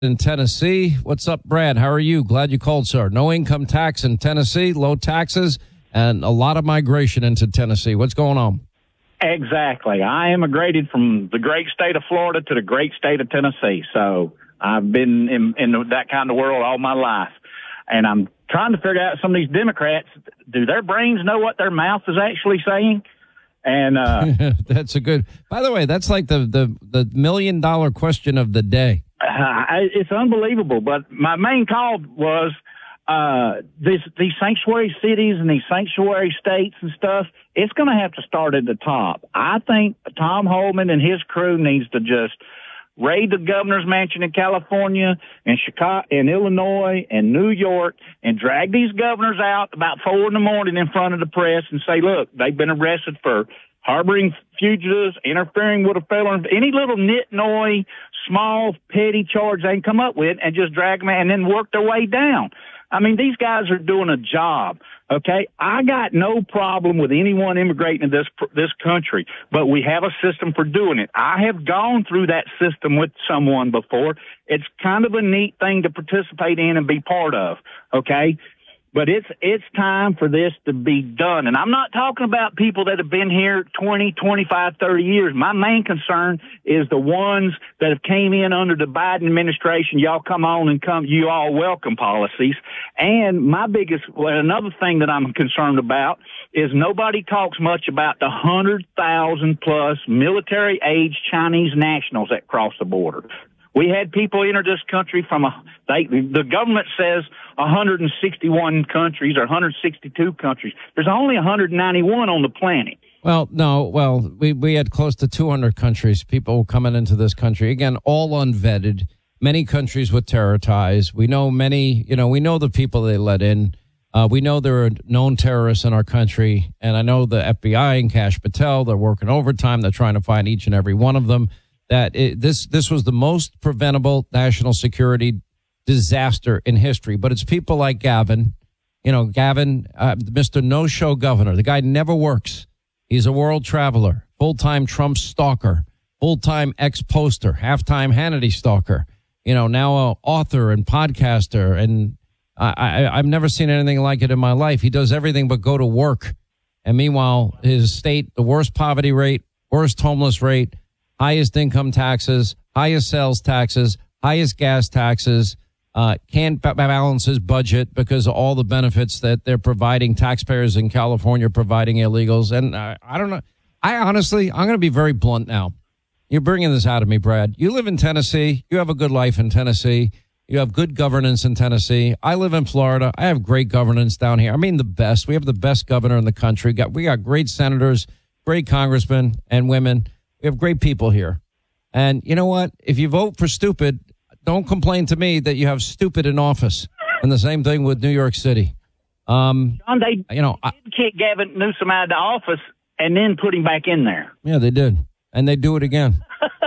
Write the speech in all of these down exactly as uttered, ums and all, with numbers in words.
in Tennessee. What's up, Brad? How are you? Glad you called, sir. No income tax in Tennessee, low taxes, and a lot of migration into Tennessee. What's going on? Exactly. I immigrated from the great state of Florida to the great state of Tennessee. So I've been in, in that kind of world all my life. And I'm trying to figure out some of these Democrats, do their brains know what their mouth is actually saying? And uh, that's a good, by the way, that's like the, the, the million dollar question of the day. Uh, it's unbelievable. But my main call was uh, this, these sanctuary cities and these sanctuary states and stuff. It's going to have to start at the top. I think Tom Homan and his crew needs to just raid the governor's mansion in California and Chicago and Illinois and New York and drag these governors out about four in the morning in front of the press and say, look, they've been arrested for harboring fugitives, interfering with a felon, any little nitnoy, small, petty charge they can come up with, and just drag them and then work their way down. I mean, these guys are doing a job, okay? I got no problem with anyone immigrating to this this country, but we have a system for doing it. I have gone through that system with someone before. It's kind of a neat thing to participate in and be part of, okay? But it's it's time for this to be done. And I'm not talking about people that have been here twenty, twenty-five, thirty years. My main concern is the ones that have came in under the Biden administration. Y'all come on and come, you all welcome policies. And my biggest, well, another thing that I'm concerned about is nobody talks much about the one hundred thousand plus military age Chinese nationals that cross the border. We had people enter this country from a, they, the government says one hundred sixty-one countries or one hundred sixty-two countries. There's only one hundred ninety-one on the planet. Well, no, well, we, we had close to two hundred countries, people coming into this country. Again, all unvetted, many countries with terror ties. We know many, you know, we know the people they let in. Uh, we know there are known terrorists in our country. And I know the F B I and Kash Patel, they're working overtime. They're trying to find each and every one of them. That it, this this was the most preventable national security disaster in history. But it's people like Gavin, you know, Gavin, uh, Mister No-Show Governor. The guy never works. He's a world traveler, full-time Trump stalker, full-time ex-poster, half-time Hannity stalker, you know, now an author and podcaster. And I, I, I've never seen anything like it in my life. He does everything but go to work. And meanwhile, his state, the worst poverty rate, worst homeless rate, highest income taxes, highest sales taxes, highest gas taxes, uh, can't balance his budget because of all the benefits that they're providing, taxpayers in California providing illegals. And uh, I don't know. I honestly, I'm going to be very blunt now. You're bringing this out of me, Brad. You live in Tennessee. You have a good life in Tennessee. You have good governance in Tennessee. I live in Florida. I have great governance down here. I mean, the best. We have the best governor in the country. Got, we got great senators, great congressmen and women. We have great people here. And you know what? If you vote for stupid, don't complain to me that you have stupid in office. And the same thing with New York City. Um, John, they you know, I, did kick Gavin Newsom out of the office and then put him back in there. Yeah, they did. And they do it again.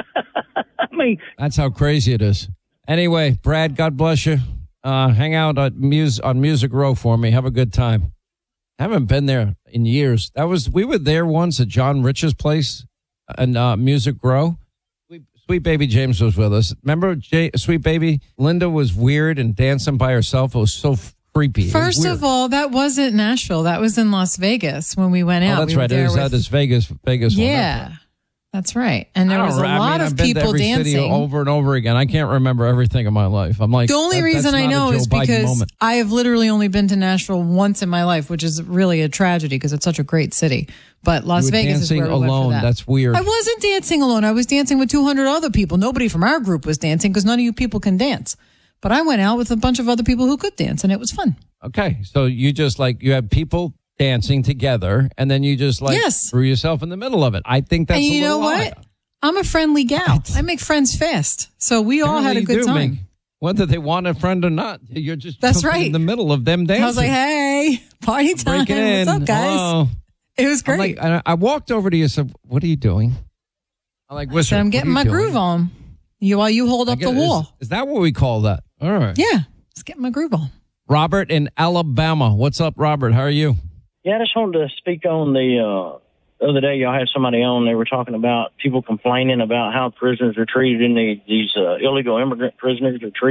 I mean, that's how crazy it is. Anyway, Brad, God bless you. Uh, hang out at Mus- on Music Row for me. Have a good time. I haven't been there in years. That was we were there once at John Rich's place. And uh, Music Row. Sweet, Sweet Baby James was with us. Remember, J- Sweet Baby? Linda was weird and dancing by herself. It was so f- creepy. First of all, that wasn't Nashville. That was in Las Vegas when we went out. Oh, that's we right. It was at this Vegas, Vegas one. Yeah, That's, that's right. And there was a I lot mean, of I've been people to every dancing. City over and over again. I can't remember everything in my life. I'm like, the only that, reason I know is because moment. I have literally only been to Nashville once in my life, which is really a tragedy because it's such a great city. But Las you were Vegas is dancing where we alone. went for that. That's weird. I wasn't dancing alone. I was dancing with two hundred other people. Nobody from our group was dancing because none of you people can dance. But I went out with a bunch of other people who could dance, and it was fun. Okay, so you just like you have people dancing together, and then you just like yes. threw yourself in the middle of it. I think that's and a you know little what? odd. I'm a friendly gal. I make friends fast. So we all had a good do, time. Meg. Whether they want a friend or not, you're just That's right. in the middle of them dancing. I was like, hey, party time. Breaking in. What's up, guys? Hello. It was great. Like, I, I walked over to you and said, what are you doing? I'm like, I said, I'm getting my doing? groove on. You while you hold I up guess, the wall. Is, is that what we call that? All right. Yeah. Just getting my groove on. Robert in Alabama. What's up, Robert? How are you? Yeah, I just wanted to speak on the, uh, the other day y'all had somebody on. They were talking about people complaining about how prisoners are treated in the, these uh, illegal immigrant prisoners are treated.